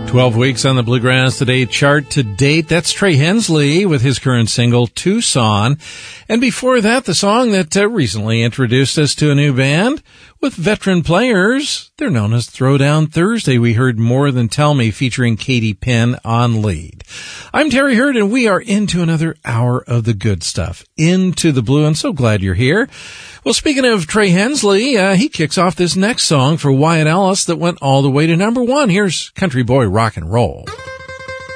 12 weeks on the Bluegrass Today chart to date. That's Trey Hensley with his current single, Tucson. And before that, the song that recently introduced us to a new band with veteran players. They're known as Throwdown Thursday. We heard More Than Tell Me featuring Katie Penn on lead. I'm Terry Hurd, and we are into another hour of the good stuff. Into the Blue, and so glad you're here. Well, speaking of Trey Hensley, he kicks off this next song for Wyatt Ellis that went all the way to number one. Here's Country Boy Rock and Roll.